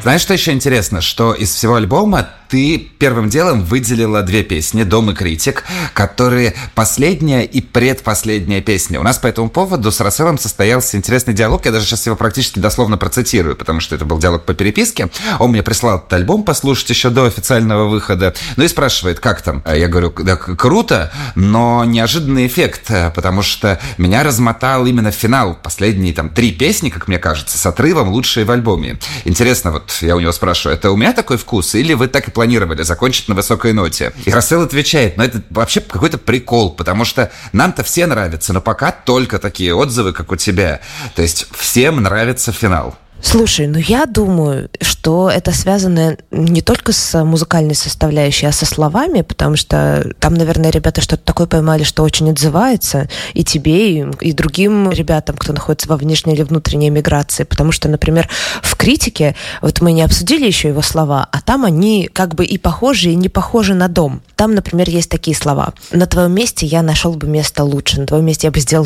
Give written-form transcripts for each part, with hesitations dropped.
Знаешь, что еще интересно? Что из всего альбома ты первым делом выделила 2 песни «Дом» и «Критик», которые последняя и предпоследняя песня. У нас по этому поводу с Расселом состоялся интересный диалог. Я даже сейчас его практически дословно процитирую, потому что это был диалог по переписке. Он мне прислал этот альбом послушать еще до официального выхода. Ну и спрашивает, как там? Я говорю, да, круто, но неожиданный эффект, потому что меня размотал именно финал. Последние 3 песни, как мне кажется, с отрывом лучшие в альбоме. Интересно, вот я у него спрашиваю, это у меня такой вкус, или вы так и планировали закончить на высокой ноте? И Рассел отвечает, это вообще какой-то прикол, потому что нам-то все нравятся, но пока только такие отзывы, как у тебя. То есть всем нравится финал. Слушай, я думаю, что это связано не только с музыкальной составляющей, а со словами, потому что там, наверное, ребята что-то такое поймали, что очень отзывается и тебе, и другим ребятам, кто находится во внешней или внутренней миграции, потому что, например, в «Критике», вот мы не обсудили еще его слова, а там они как бы и похожи, и не похожи на «Дом». Там, например, есть такие слова. «На твоем месте я нашел бы место лучше, на твоем месте я бы сделал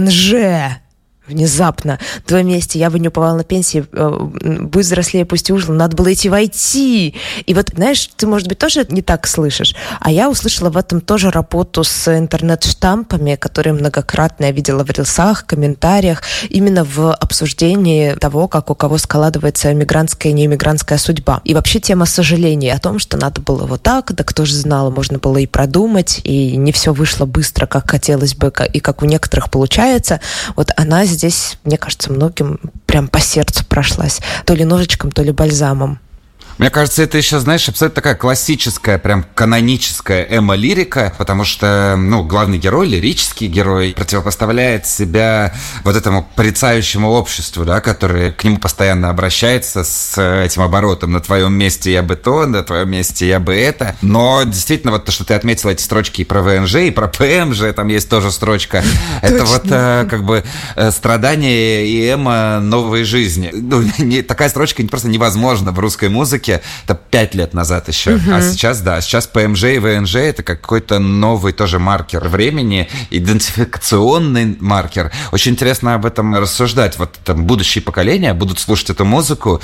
ВНЖ». Внезапно. На твоем месте я бы не уповала на пенсии, будь взрослее, пусть и ужил, надо было идти в IT. И вот, знаешь, ты, может быть, тоже не так слышишь, а я услышала в этом тоже работу с интернет-штампами, которые многократно я видела в рилсах, комментариях, именно в обсуждении того, как у кого складывается мигрантская и неиммигрантская судьба. И вообще тема сожалений о том, что надо было вот так, да кто же знал, можно было и продумать, и не все вышло быстро, как хотелось бы, и как у некоторых получается. Вот она здесь, мне кажется, многим прям по сердцу прошлась. То ли ножичком, то ли бальзамом. Мне кажется, это еще, знаешь, абсолютно такая классическая, прям каноническая эмо-лирика, потому что, главный герой, лирический герой, противопоставляет себя вот этому порицающему обществу, да, которое к нему постоянно обращается с этим оборотом. На твоем месте я бы то, на твоем месте я бы это. Но действительно, вот то, что ты отметила эти строчки и про ВНЖ, и про ПМЖ, там есть тоже строчка. Это вот как бы страдания и эмо новой жизни. Такая строчка просто невозможна в русской музыке. Это 5 лет назад еще. А сейчас ПМЖ и ВНЖ это какой-то новый тоже маркер времени, идентификационный маркер. Очень интересно об этом рассуждать. Вот там будущие поколения будут слушать эту музыку,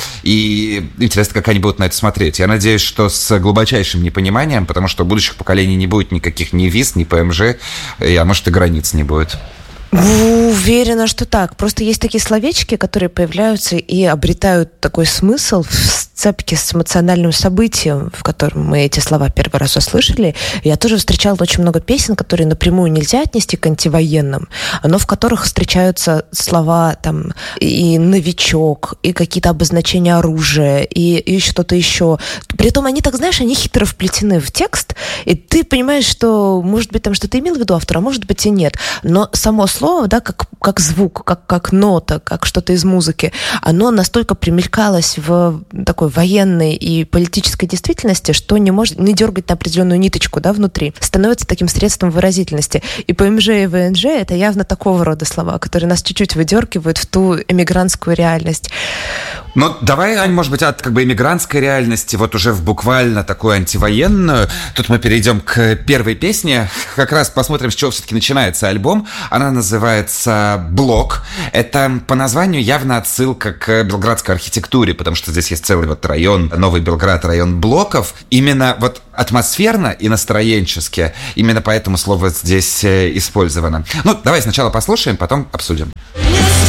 и интересно, как они будут на это смотреть. Я надеюсь, что с глубочайшим непониманием, потому что у будущих поколений не будет никаких ни ВИЗ, ни ПМЖ, а может и границ не будет. Уверена, что так. Просто есть такие словечки, которые появляются и обретают такой смысл в сцепке с эмоциональным событием, в котором мы эти слова первый раз услышали. Я тоже встречала очень много песен, которые напрямую нельзя отнести к антивоенным, но в которых встречаются слова там и новичок, и какие-то обозначения оружия, и что-то еще. Притом они так, знаешь, они хитро вплетены в текст, и ты понимаешь, что, может быть, там что-то имел в виду автор, а может быть и нет. Но само слово, да, как звук, как нота, как что-то из музыки, оно настолько примелькалось в такой военной и политической действительности, что не может не дергать на определенную ниточку, да, внутри. Становится таким средством выразительности. И ПМЖ и ВНЖ — это явно такого рода слова, которые нас чуть-чуть выдергивают в ту эмигрантскую реальность. Ну, давай, Ань, может быть, от эмигрантской реальности вот уже в буквально такую антивоенную. Тут мы перейдем к первой песне. Как раз посмотрим, с чего все-таки начинается альбом. Она называется «Блок». Это по названию явно отсылка к белградской архитектуре, потому что здесь есть целый вот район, Новый Белград, район блоков. Именно вот атмосферно и настроенчески. Именно поэтому слово здесь использовано. Ну, давай сначала послушаем, потом обсудим.